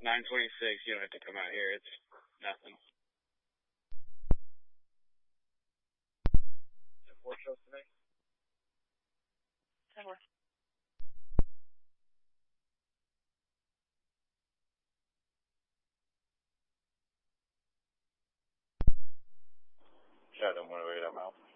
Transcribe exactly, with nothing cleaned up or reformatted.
nine twenty-six, you don't have to come out here. It's nothing. Four shows today? Ten more. Yeah, don't want to wait, I'm out.